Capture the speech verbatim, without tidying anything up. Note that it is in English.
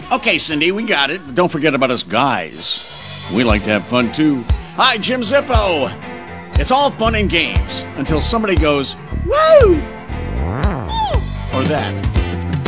Okay, Cindy, we got it. But don't forget about us guys. We like to have fun too. Hi, Jim Zippo. It's all fun and games until somebody goes, woo! Or that.